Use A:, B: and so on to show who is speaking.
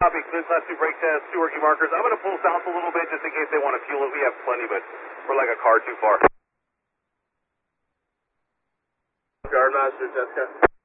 A: Copy, clear class 2 brake test, 2 working markers. I'm going to pull south a little bit just in case they want to fuel it. We have plenty, but we're like a car too far.
B: Guardmaster, Jessica.